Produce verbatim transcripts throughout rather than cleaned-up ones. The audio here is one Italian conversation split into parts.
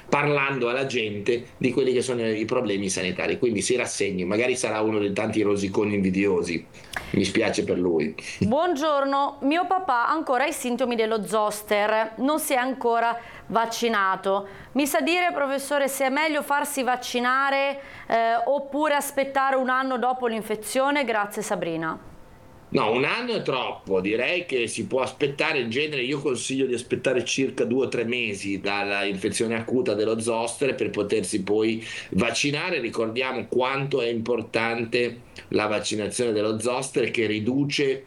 parlando alla gente di quelli che sono i problemi sanitari. Quindi si rassegni, magari sarà uno dei tanti rosiconi invidiosi, mi spiace per lui. Buongiorno, mio papà ha ancora i sintomi dello zoster, non si è ancora vaccinato. Mi sa dire, professore, se è meglio farsi vaccinare eh, oppure aspettare un anno dopo l'infezione? Grazie, Sabrina. No, un anno è troppo, direi che si può aspettare, in genere io consiglio di aspettare circa due o tre mesi dalla infezione acuta dello zoster per potersi poi vaccinare. Ricordiamo quanto è importante la vaccinazione dello zoster, che riduce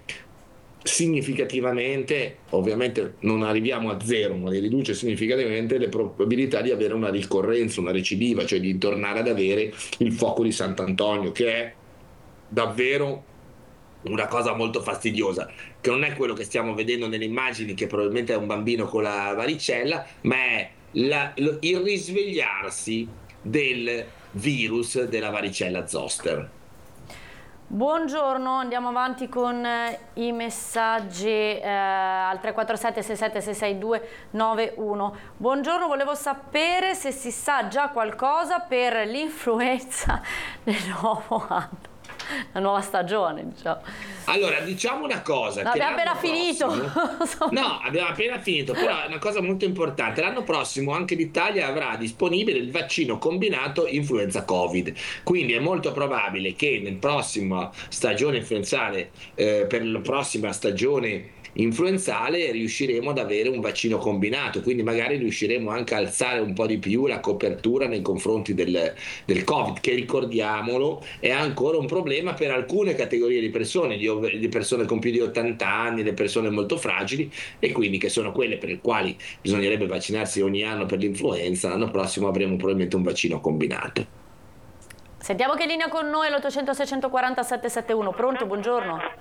significativamente, ovviamente non arriviamo a zero, ma riduce significativamente le probabilità di avere una ricorrenza, una recidiva, cioè di tornare ad avere il fuoco di Sant'Antonio, che è davvero una cosa molto fastidiosa, che non è quello che stiamo vedendo nelle immagini, che probabilmente è un bambino con la varicella, ma è la- lo- il risvegliarsi del virus della varicella zoster. Buongiorno, andiamo avanti con eh, i messaggi eh, al tre quattro sette sei sette sei sei due nove uno. Buongiorno, volevo sapere se si sa già qualcosa per l'influenza del nuovo anno, la nuova stagione, diciamo. Allora, diciamo una cosa, No, che abbiamo appena l'anno finito. prossimo, no, abbiamo appena finito, però è una cosa molto importante, l'anno prossimo anche l'Italia avrà disponibile il vaccino combinato influenza Covid, quindi è molto probabile che nel prossimo stagione influenzale, eh, per la prossima stagione influenzale riusciremo ad avere un vaccino combinato, quindi magari riusciremo anche a alzare un po' di più la copertura nei confronti del, del Covid, che ricordiamolo è ancora un problema per alcune categorie di persone, di, ov- di persone con più di ottanta anni, le persone molto fragili, e quindi che sono quelle per le quali bisognerebbe vaccinarsi ogni anno per l'influenza. L'anno prossimo avremo probabilmente un vaccino combinato. Sentiamo che linea con noi l'ottocento seicentoquaranta settecentosettantuno. Pronto, buongiorno.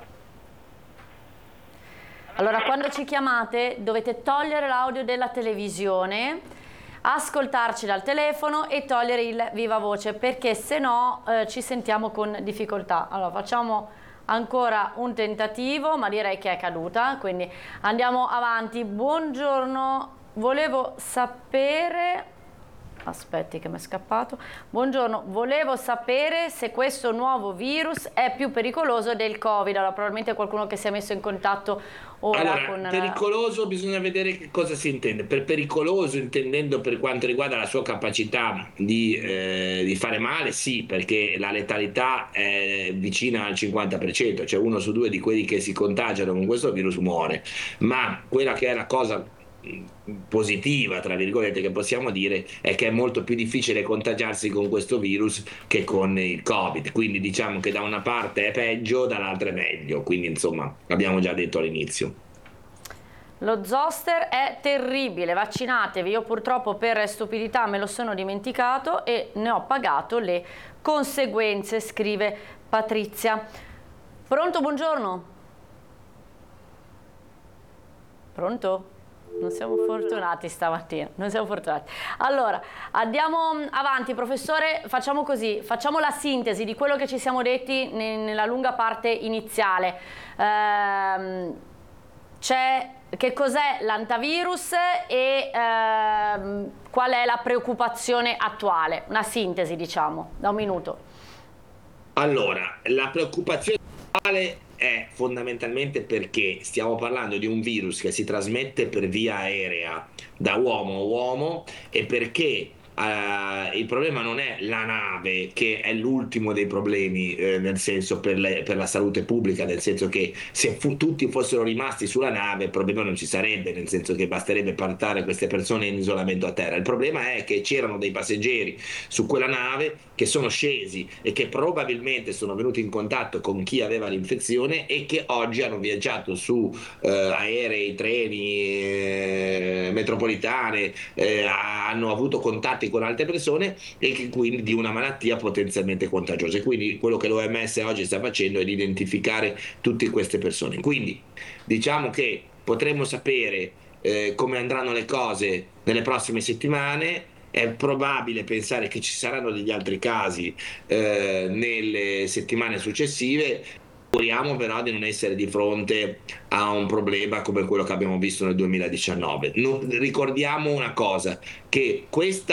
Allora, quando ci chiamate dovete togliere l'audio della televisione, ascoltarci dal telefono e togliere il viva voce, perché se no eh, ci sentiamo con difficoltà. Allora, facciamo ancora un tentativo, ma direi che è caduta, quindi andiamo avanti. Buongiorno, volevo sapere... Aspetti che mi è scappato. Buongiorno, volevo sapere se questo nuovo virus è più pericoloso del Covid. Allora, probabilmente qualcuno che si è messo in contatto ora Allora, con... la... pericoloso bisogna vedere che cosa si intende. Per pericoloso, intendendo per quanto riguarda la sua capacità di, eh, di fare male, sì, perché la letalità è vicina al cinquanta per cento, cioè uno su due di quelli che si contagiano con questo virus muore. Ma quella che è la cosa mh, positiva, tra virgolette, che possiamo dire è che è molto più difficile contagiarsi con questo virus che con il Covid. Quindi diciamo che da una parte è peggio, dall'altra è meglio. Quindi insomma, l'abbiamo già detto all'inizio. Lo zoster è terribile, vaccinatevi. Io purtroppo per stupidità me lo sono dimenticato e ne ho pagato le conseguenze, scrive Patrizia. Pronto, buongiorno. Pronto? Non siamo fortunati stamattina, non siamo fortunati. Allora, andiamo avanti, professore, facciamo così, facciamo la sintesi di quello che ci siamo detti ne- nella lunga parte iniziale. Ehm, c'è, che cos'è l'antivirus e ehm, qual è la preoccupazione attuale? Una sintesi, diciamo, da un minuto. Allora, la preoccupazione è fondamentalmente perché stiamo parlando di un virus che si trasmette per via aerea da uomo a uomo, e perché eh, il problema non è la nave, che è l'ultimo dei problemi, eh, nel senso per, le- per la salute pubblica, nel senso che se fu- tutti fossero rimasti sulla nave il problema non ci sarebbe, nel senso che basterebbe portare queste persone in isolamento a terra. Il problema è che c'erano dei passeggeri su quella nave che sono scesi e che probabilmente sono venuti in contatto con chi aveva l'infezione e che oggi hanno viaggiato su eh, aerei, treni, eh, metropolitane, eh, hanno avuto contatti con altre persone e che quindi di una malattia potenzialmente contagiosa. E quindi quello che l'O M S oggi sta facendo è di identificare tutte queste persone. Quindi diciamo che potremmo sapere eh, come andranno le cose nelle prossime settimane. È probabile pensare che ci saranno degli altri casi eh, nelle settimane successive. Speriamo però di non essere di fronte a un problema come quello che abbiamo visto nel duemiladiciannove. Non- ricordiamo una cosa, che questa